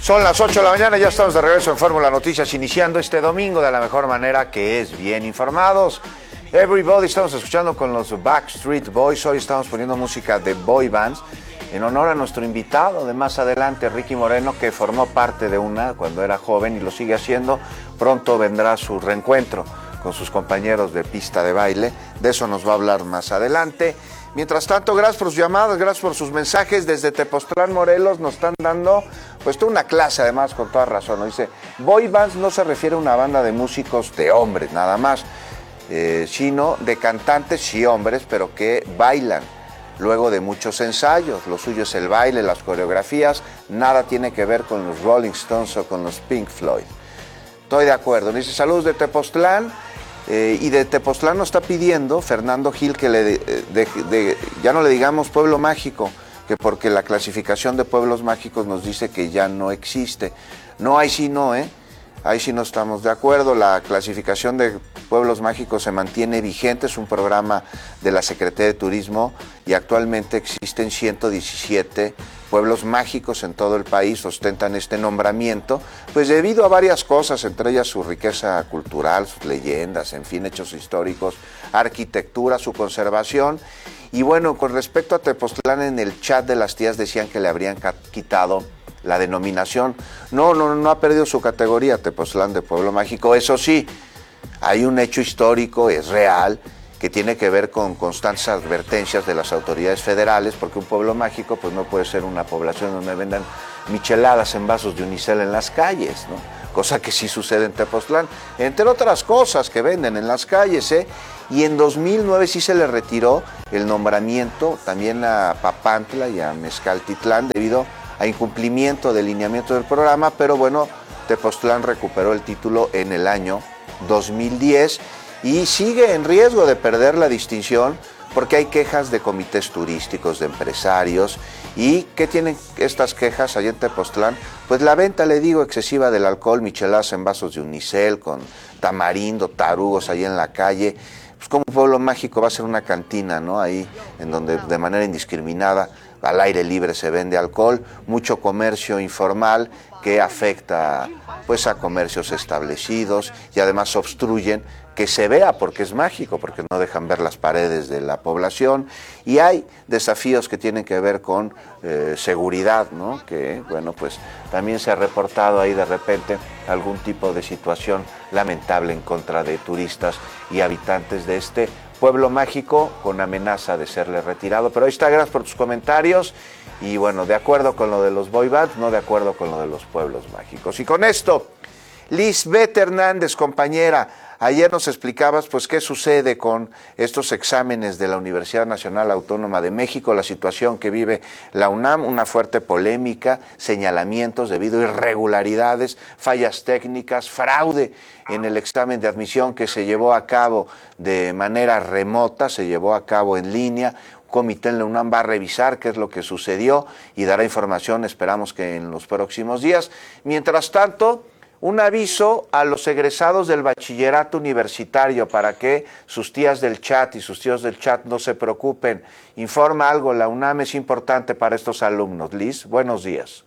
Son las 8 de la mañana, ya estamos de regreso en Fórmula Noticias, iniciando este domingo de la mejor manera, que es bien informados. Everybody, estamos escuchando con los Backstreet Boys. Hoy estamos poniendo música de boy bands en honor a nuestro invitado de más adelante, Ricky Moreno, que formó parte de una cuando era joven y lo sigue haciendo. Pronto vendrá su reencuentro con sus compañeros de pista de baile. De eso nos va a hablar más adelante. Mientras tanto, gracias por sus llamadas, gracias por sus mensajes. Desde Tepoztlán, Morelos, nos están dando pues toda una clase, además, con toda razón, ¿no? Dice, boy bands no se refiere a una banda de músicos de hombres, nada más, sino de cantantes, sí hombres, pero que bailan luego de muchos ensayos. Lo suyo es el baile, las coreografías, nada tiene que ver con los Rolling Stones o con los Pink Floyd. Estoy de acuerdo. Dice, saludos de Tepoztlán. Y de Tepoztlán nos está pidiendo Fernando Gil que ya no le digamos pueblo mágico, que porque la clasificación de pueblos mágicos nos dice que ya no existe. No, ahí sí no, ahí sí no estamos de acuerdo. La clasificación de pueblos mágicos se mantiene vigente, es un programa de la Secretaría de Turismo y actualmente existen 117 pueblos mágicos en todo el país, ostentan este nombramiento, pues debido a varias cosas, entre ellas su riqueza cultural, sus leyendas, en fin, hechos históricos, arquitectura, su conservación. Y bueno, con respecto a Tepoztlán, en el chat de las tías decían que le habrían quitado la denominación. No ha perdido su categoría Tepoztlán de pueblo mágico. Eso sí, hay un hecho histórico, es real, que tiene que ver con constantes advertencias de las autoridades federales, porque un pueblo mágico pues no puede ser una población donde vendan micheladas en vasos de unicel en las calles, ¿no? Cosa que sí sucede en Tepoztlán, entre otras cosas que venden en las calles, Y en 2009 sí se le retiró el nombramiento también a Papantla y a Mezcaltitlán debido a incumplimiento del lineamiento del programa, pero bueno, Tepoztlán recuperó el título en el año 2010 y sigue en riesgo de perder la distinción porque hay quejas de comités turísticos, de empresarios. ¿Y qué tienen estas quejas allá en Tepoztlán? Pues la venta, le digo, excesiva del alcohol, micheladas en vasos de unicel, con tamarindo, tarugos ahí en la calle. Pues como un pueblo mágico va a ser una cantina, ¿no? Ahí en donde de manera indiscriminada, al aire libre se vende alcohol, mucho comercio informal que afecta pues a comercios establecidos y además obstruyen que se vea porque es mágico, porque no dejan ver las paredes de la población y hay desafíos que tienen que ver con seguridad, ¿no? Que bueno, pues también se ha reportado ahí de repente algún tipo de situación lamentable en contra de turistas y habitantes de este pueblo mágico con amenaza de serle retirado. Pero ahí está, gracias por tus comentarios. Y bueno, de acuerdo con lo de los boy bands, no de acuerdo con lo de los pueblos mágicos. Y con esto, Lisbeth Hernández, compañera, ayer nos explicabas pues qué sucede con estos exámenes de la Universidad Nacional Autónoma de México, la situación que vive la UNAM, una fuerte polémica, señalamientos debido a irregularidades, fallas técnicas, fraude en el examen de admisión que se llevó a cabo de manera remota, se llevó a cabo en línea. Comité en la UNAM va a revisar qué es lo que sucedió y dará información, esperamos que en los próximos días. Mientras tanto, un aviso a los egresados del bachillerato universitario para que sus tías del chat y sus tíos del chat no se preocupen. Informa algo, la UNAM es importante para estos alumnos. Liz, buenos días.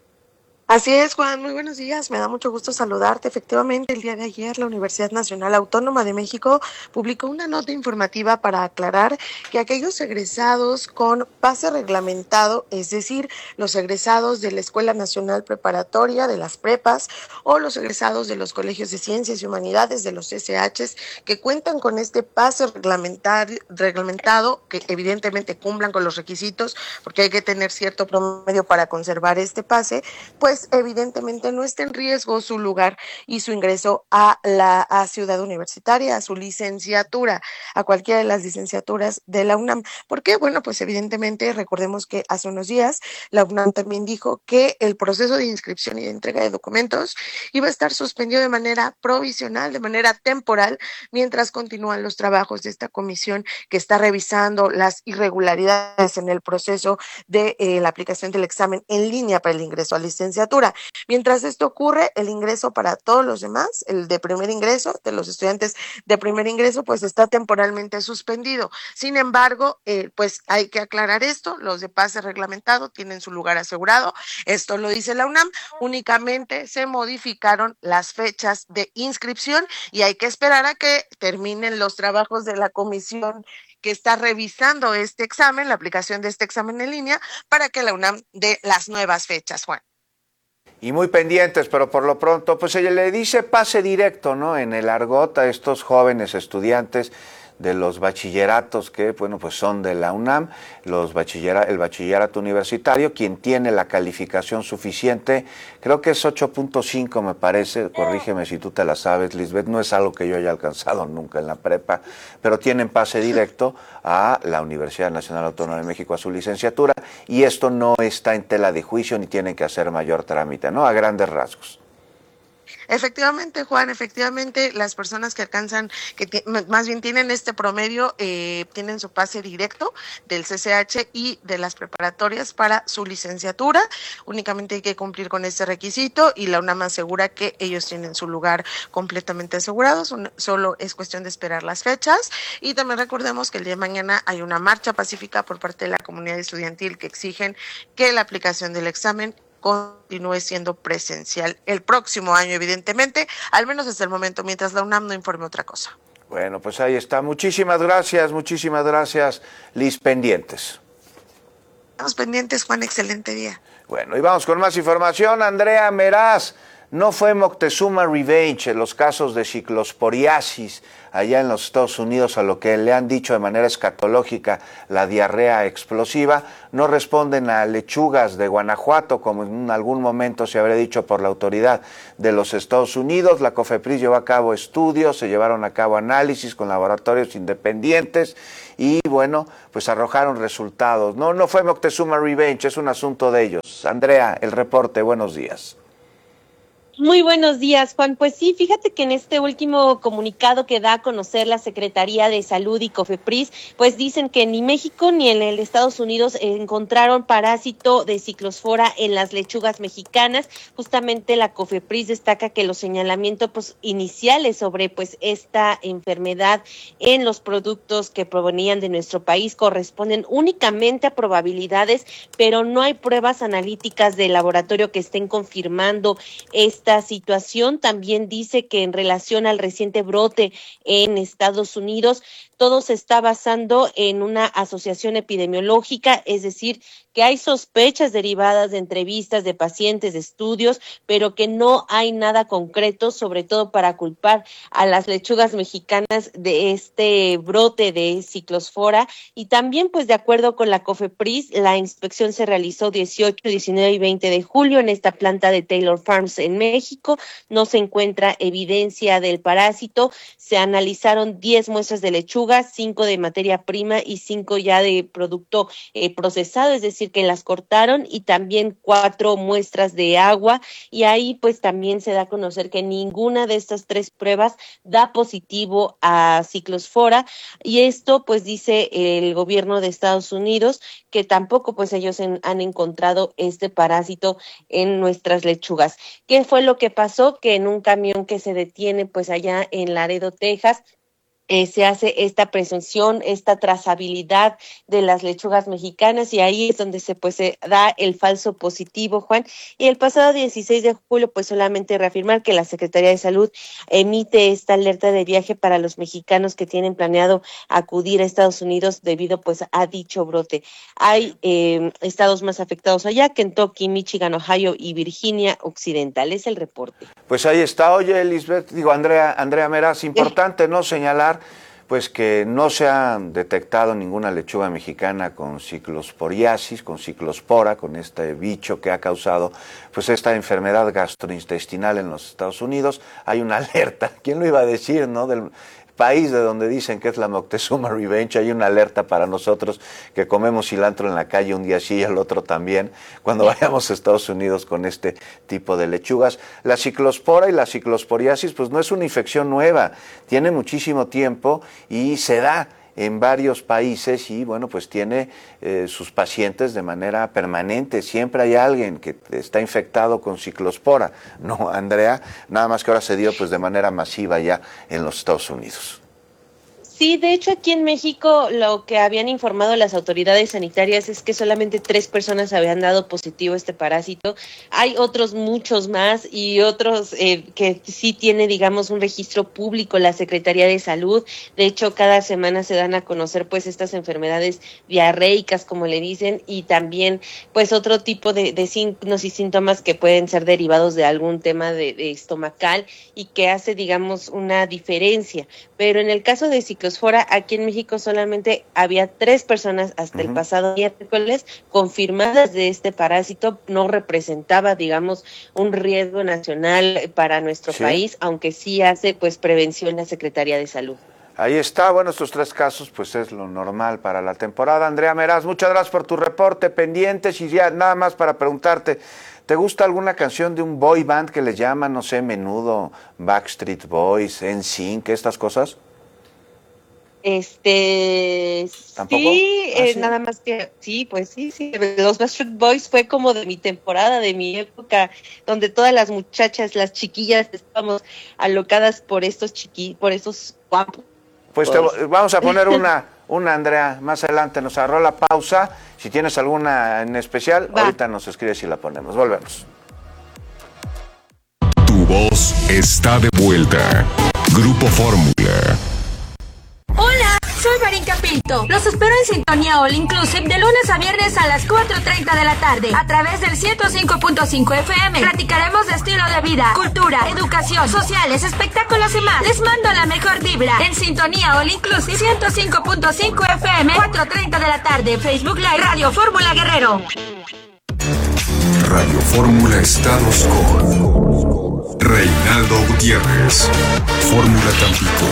Así es, Juan, muy buenos días, me da mucho gusto saludarte. Efectivamente, el día de ayer la Universidad Nacional Autónoma de México publicó una nota informativa para aclarar que aquellos egresados con pase reglamentado, es decir, los egresados de la Escuela Nacional Preparatoria, de las prepas, o los egresados de los colegios de ciencias y humanidades, de los SHs, que cuentan con este pase reglamentado, que evidentemente cumplan con los requisitos, porque hay que tener cierto promedio para conservar este pase, pues evidentemente no está en riesgo su lugar y su ingreso a Ciudad Universitaria, a su licenciatura, a cualquiera de las licenciaturas de la UNAM. ¿Por qué? Bueno, pues evidentemente recordemos que hace unos días la UNAM también dijo que el proceso de inscripción y de entrega de documentos iba a estar suspendido de manera provisional, de manera temporal, mientras continúan los trabajos de esta comisión que está revisando las irregularidades en el proceso de la aplicación del examen en línea para el ingreso a licenciatura. licenciatura. Mientras esto ocurre, el ingreso para todos los demás, el de primer ingreso, de los estudiantes de primer ingreso, pues está temporalmente suspendido. Sin embargo, pues hay que aclarar esto, los de pase reglamentado tienen su lugar asegurado, esto lo dice la UNAM, únicamente se modificaron las fechas de inscripción y hay que esperar a que terminen los trabajos de la comisión que está revisando este examen, la aplicación de este examen en línea, para que la UNAM dé las nuevas fechas, Juan. Y muy pendientes, pero por lo pronto, pues ella le dice pase directo, ¿no? En el argot a estos jóvenes estudiantes de los bachilleratos que, bueno, pues son de la UNAM, el bachillerato universitario, quien tiene la calificación suficiente, creo que es 8.5 me parece, corrígeme si tú te la sabes, Lisbeth, no es algo que yo haya alcanzado nunca en la prepa, pero tienen pase directo a la Universidad Nacional Autónoma de México a su licenciatura, y esto no está en tela de juicio ni tienen que hacer mayor trámite, ¿no? A grandes rasgos. Efectivamente, Juan, efectivamente, las personas que alcanzan, más bien tienen este promedio, tienen su pase directo del CCH y de las preparatorias para su licenciatura. Únicamente hay que cumplir con este requisito y la UNAM asegura que ellos tienen su lugar completamente asegurado. Solo es cuestión de esperar las fechas. Y también recordemos que el día de mañana hay una marcha pacífica por parte de la comunidad estudiantil que exigen que la aplicación del examen continúe siendo presencial el próximo año, evidentemente, al menos hasta el momento, mientras la UNAM no informe otra cosa. Bueno, pues ahí está. Muchísimas gracias, Liz, pendientes. Estamos pendientes, Juan, excelente día. Bueno, y vamos con más información. Andrea Meraz, no fue Moctezuma Revenge en los casos de ciclosporiasis allá en los Estados Unidos, a lo que le han dicho de manera escatológica la diarrea explosiva, no responden a lechugas de Guanajuato, como en algún momento se habría dicho por la autoridad de los Estados Unidos. La COFEPRIS llevó a cabo estudios, se llevaron a cabo análisis con laboratorios independientes y bueno, pues arrojaron resultados. No fue Moctezuma Revenge, es un asunto de ellos. Andrea, el reporte, buenos días. Muy buenos días, Juan. Pues sí, fíjate que en este último comunicado que da a conocer la Secretaría de Salud y COFEPRIS, pues dicen que ni México ni en el Estados Unidos encontraron parásito de ciclospora en las lechugas mexicanas. Justamente la COFEPRIS destaca que los señalamientos iniciales sobre pues esta enfermedad en los productos que provenían de nuestro país corresponden únicamente a probabilidades, pero no hay pruebas analíticas de laboratorio que estén confirmando esta situación. También dice que en relación al reciente brote en Estados Unidos, todo se está basando en una asociación epidemiológica, es decir, que hay sospechas derivadas de entrevistas de pacientes, de estudios, pero que no hay nada concreto, sobre todo para culpar a las lechugas mexicanas de este brote de ciclospora. Y también, pues de acuerdo con la COFEPRIS, la inspección se realizó 18, 19 y 20 de julio en esta planta de Taylor Farms en México. No se encuentra evidencia del parásito. Se analizaron 10 muestras de lechuga, 5 de materia prima y 5 ya de producto procesado, es decir, que las cortaron, y también 4 muestras de agua, y ahí pues también se da a conocer que ninguna de estas 3 pruebas da positivo a ciclospora, y esto pues dice el gobierno de Estados Unidos que tampoco pues ellos han encontrado este parásito en nuestras lechugas. ¿Qué fue lo que pasó? Que en un camión que se detiene pues allá en Laredo, Texas, se hace esta presunción, esta trazabilidad de las lechugas mexicanas, y ahí es donde se da el falso positivo, Juan. Y el pasado 16 de julio, pues solamente reafirmar que la Secretaría de Salud emite esta alerta de viaje para los mexicanos que tienen planeado acudir a Estados Unidos debido pues a dicho brote. Hay estados más afectados allá: Kentucky, Michigan, Ohio y Virginia Occidental. Es el reporte. Pues ahí está. Oye, Lisbeth, Andrea Meraz, importante no señalar pues que no se ha detectado ninguna lechuga mexicana con ciclosporiasis, con ciclospora, con este bicho que ha causado pues esta enfermedad gastrointestinal en los Estados Unidos. Hay una alerta, ¿quién lo iba a decir, no? Del país de donde dicen que es la Moctezuma Revenge, hay una alerta para nosotros que comemos cilantro en la calle un día sí y el otro también, cuando vayamos a Estados Unidos con este tipo de lechugas. La ciclospora y la ciclosporiasis pues no es una infección nueva, tiene muchísimo tiempo y se da en varios países y bueno, pues tiene sus pacientes de manera permanente. Siempre hay alguien que está infectado con ciclospora, ¿no, Andrea? Nada más que ahora se dio pues de manera masiva ya en los Estados Unidos. Sí, de hecho aquí en México lo que habían informado las autoridades sanitarias es que solamente 3 personas habían dado positivo a este parásito. Hay otros muchos más y otros que sí tiene, digamos, un registro público la Secretaría de Salud. De hecho, cada semana se dan a conocer pues estas enfermedades diarreicas, como le dicen, y también pues otro tipo de signos y síntomas que pueden ser derivados de algún tema de estomacal y que hace, digamos, una diferencia. Pero en el caso de ciclospora, aquí en México solamente había 3 personas hasta el pasado miércoles confirmadas de este parásito. No representaba, digamos, un riesgo nacional para nuestro país, aunque sí hace pues prevención la Secretaría de Salud. Ahí está, bueno, estos 3 casos pues es lo normal para la temporada. Andrea Meraz, muchas gracias por tu reporte, pendientes, y ya nada más para preguntarte, ¿te gusta alguna canción de un boy band que le llaman, no sé, Menudo, Backstreet Boys, NSYNC, estas cosas? ¿Tampoco? Sí, ¿sí? Nada más que, sí, pues sí, los Backstreet Boys fue como de mi temporada, de mi época, donde todas las muchachas, las chiquillas, estábamos alocadas por estos guapos. Pues vamos a poner una, Andrea, más adelante nos agarró la pausa. Si tienes alguna en especial, ahorita nos escribes y la ponemos. Volvemos. Tu voz está de vuelta. Grupo Fórmula. Hola, soy Marinka Pinto. Los espero en Sintonía All Inclusive de lunes a viernes a las 4:30 de la tarde a través del 105.5 FM. Platicaremos de estilo de vida, cultura, educación, sociales, espectáculos y más. Les mando la mejor vibra en Sintonía All Inclusive 105.5 FM, 4:30 de la tarde. Facebook Live, Radio Fórmula Guerrero. Radio Fórmula Estados con Reinaldo Gutiérrez. Fórmula Tampico.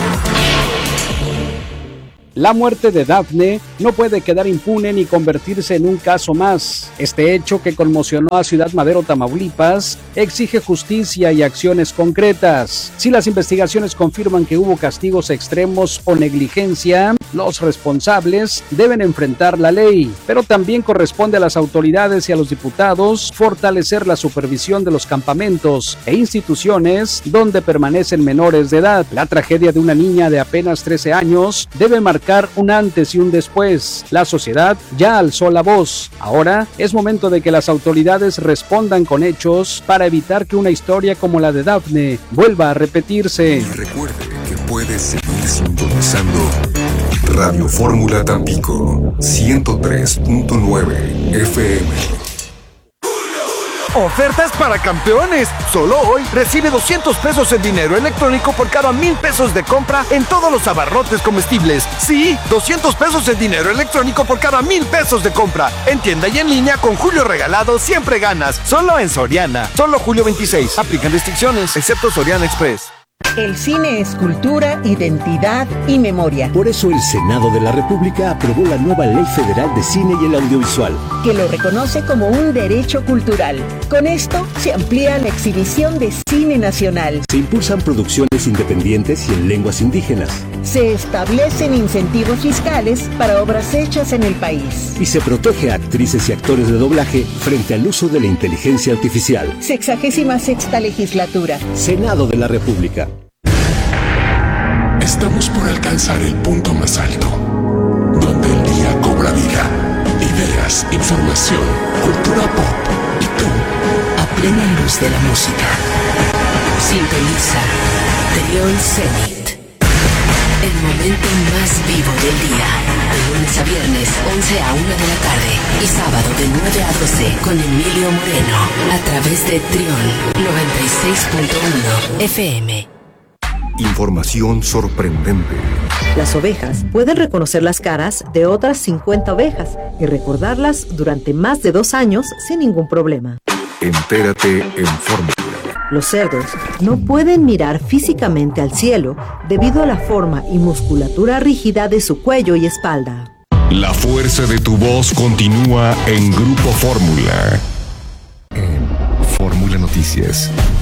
La muerte de Dafne no puede quedar impune ni convertirse en un caso más. Este hecho, que conmocionó a Ciudad Madero, Tamaulipas, exige justicia y acciones concretas. Si las investigaciones confirman que hubo castigos extremos o negligencia, los responsables deben enfrentar la ley, pero también corresponde a las autoridades y a los diputados fortalecer la supervisión de los campamentos e instituciones donde permanecen menores de edad. La tragedia de una niña de apenas 13 años debe marcar un antes y un después. La sociedad ya alzó la voz. Ahora es momento de que las autoridades respondan con hechos para evitar que una historia como la de Dafne vuelva a repetirse. Y recuerde que puede seguir sintonizando Radio Fórmula Tampico 103.9 FM. Ofertas para campeones. Solo hoy recibe 200 pesos en dinero electrónico por cada 1,000 pesos de compra en todos los abarrotes comestibles. Sí, 200 pesos en dinero electrónico por cada 1,000 pesos de compra. En tienda y en línea con Julio Regalado siempre ganas. Solo en Soriana. Solo julio 26. Aplican restricciones, excepto Soriana Express. El cine es cultura, identidad y memoria. Por eso el Senado de la República aprobó la nueva Ley Federal de Cine y el Audiovisual, que lo reconoce como un derecho cultural. Con esto se amplía la exhibición de cine nacional. Se impulsan producciones independientes y en lenguas indígenas. Se establecen incentivos fiscales para obras hechas en el país. Y se protege a actrices y actores de doblaje frente al uso de la inteligencia artificial. 66ª legislatura. Senado de la República. Estamos por alcanzar el punto más alto, donde el día cobra vida. Ideas, información, cultura pop y tú, a plena luz de la música. Sintoniza Trión Zenit, el momento más vivo del día. De lunes a viernes, 11 a 1 de la tarde. Y sábado de 9 a 12 con Emilio Moreno. A través de Trión 96.1 FM. Información sorprendente. Las ovejas pueden reconocer las caras de otras 50 ovejas y recordarlas durante más de 2 años sin ningún problema. Entérate en Fórmula. Los cerdos no pueden mirar físicamente al cielo debido a la forma y musculatura rígida de su cuello y espalda. La fuerza de tu voz continúa en Grupo Fórmula. En Fórmula Noticias.